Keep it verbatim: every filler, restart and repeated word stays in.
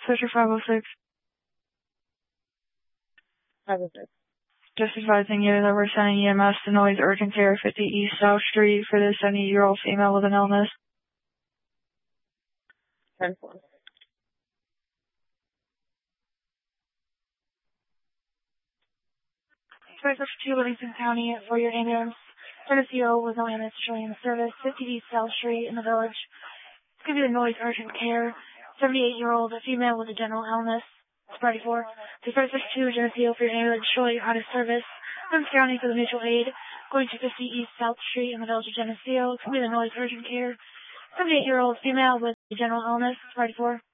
Fisher five oh six. five oh six. Just advising you that we're sending E M S to Noise Urgent Care, fifty East South Street, for this seventy-year-old female with an illness. ten four. Special to Livingston County for your ambulance. Geneseo with no ambulance showing in the service, fifty East South Street in the village. It's going to be the Noise Urgent Care, seventy-eight-year-old female with a general illness. Party four. To Special to Geneseo for your ambulance showing out of service. Livingston County for the mutual aid, going to fifty East South Street in the village of Geneseo. It's going to be the Noise Urgent Care, seventy-eight-year-old female with a general illness. Party four.